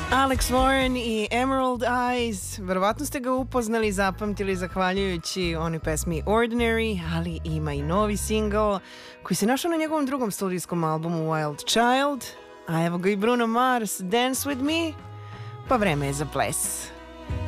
Alex Warren i Emerald Eyes. Verovatno ste ga upoznali i zapamtili zahvaljujući onoj pesmi Ordinary, ali ima i novi single koji se našao na njegovom drugom studijskom albumu Wild Child. A evo ga i Bruno Mars, Dance With Me, pa vreme je za ples.